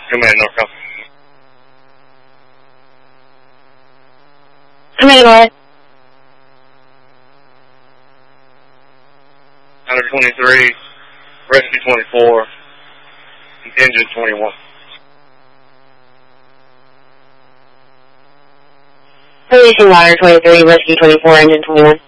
Command North. Command, go ahead. 123, Rescue 24, Engine 21. Releasing Water 23, Rescue 24, Engine 21.